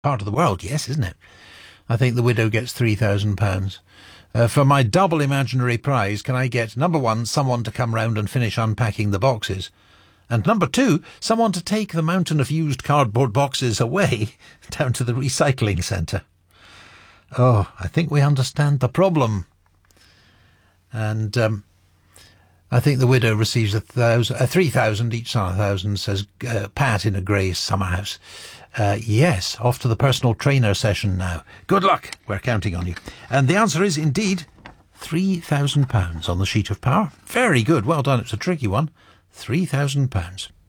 part of the world, yes, isn't it? I think the widow gets £3,000. For my double imaginary prize, can I get, number one, someone to come round and finish unpacking the boxes? And number two, someone to take the mountain of used cardboard boxes away down to the recycling centre. Oh, I think we understand the problem. And I think the widow receives 3,000, each son 1,000, says Pat in a grey summer house. Yes, off to the personal trainer session now. Good luck, we're counting on you. And the answer is indeed £3,000 on the sheet of power. Very good, well done, it's a tricky one. £3,000.